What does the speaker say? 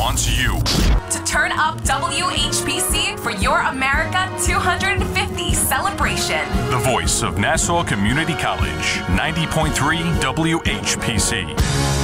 wants you to turn up WHPC for your America 250 celebration. The voice of Nassau Community College, 90.3 WHPC.